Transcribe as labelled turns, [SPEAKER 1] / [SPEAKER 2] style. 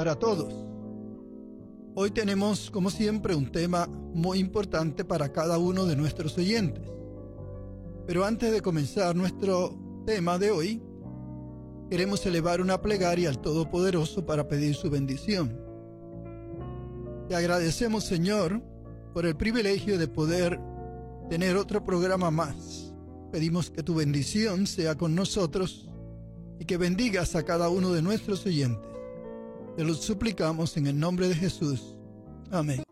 [SPEAKER 1] para todos. Hoy tenemos, como siempre, un tema muy importante para cada uno de nuestros oyentes. Pero antes de comenzar nuestro tema de hoy, queremos elevar una plegaria al Todopoderoso para pedir su bendición. Te agradecemos, Señor, por el privilegio de poder tener otro programa más. Pedimos que tu bendición sea con nosotros y que bendigas a cada uno de nuestros oyentes. Te lo suplicamos en el nombre de Jesús. Amén.